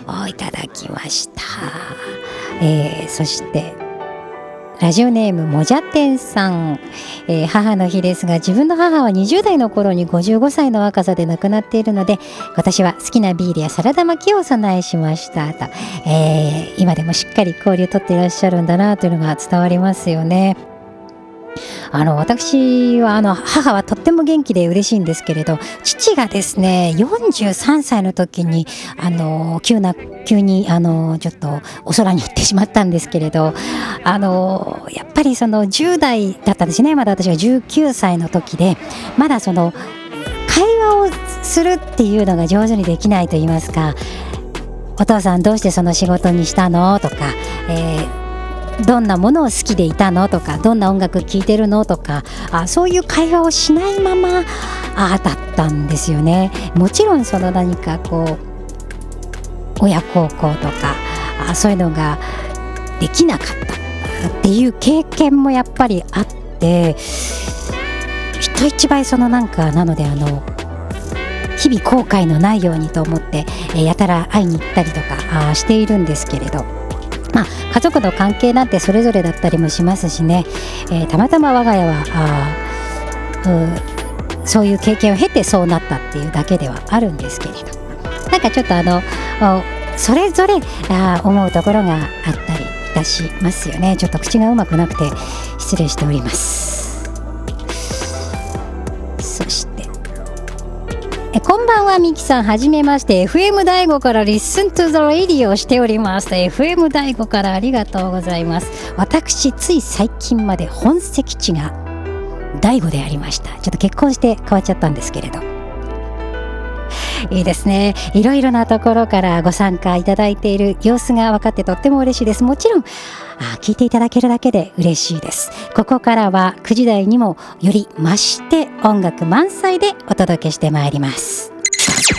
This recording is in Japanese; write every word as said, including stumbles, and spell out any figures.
いただきました。えー、そしてラジオネームもじゃてんさん、えー、母の日ですが、自分の母はにじゅう代の頃にごじゅうごさいの若さで亡くなっているので、私は好きなビールやサラダ巻きをお供えしましたと、えー、今でもしっかり交流を取っていらっしゃるんだなというのが伝わりますよね。あの私はあの母はとっても元気で嬉しいんですけれど、父がですねよんじゅうさんさいの時にあの急な急にあのちょっとお空に行ってしまったんですけれど、あのやっぱりそのじゅう代だったんですね。まだ私がじゅうきゅうさいの時で、まだその会話をするっていうのが上手にできないと言いますか、お父さんどうしてその仕事にしたのとか、えーどんなものを好きでいたのとか、どんな音楽聴いてるのとか、あそういう会話をしないままあだったんですよね。もちろんその何かこう親孝行とかあそういうのができなかったっていう経験もやっぱりあって、人一倍そのなんかなので、あの日々後悔のないようにと思ってやたら会いに行ったりとかあしているんですけれど、まあ、家族の関係なんてそれぞれだったりもしますしね、えー、たまたま我が家はあうそういう経験を経てそうなったっていうだけではあるんですけれど、なんかちょっとあのそれぞれあ思うところがあったりいたしますよね。ちょっと口がうまくなくて失礼しております。そしてえこんばんは、みきさん、はじめまして。 エフエム 大悟から Listen to the Radio をしております。 エフエム 大悟からありがとうございます。私つい最近まで本籍地が大悟でありました。ちょっと結婚して変わっちゃったんですけれど、いいですね。いろいろなところからご参加いただいている様子が分かってとっても嬉しいです。もちろんあ聞いていただけるだけで嬉しいです。ここからはくじ台にもより増して音楽満載でお届けしてまいります。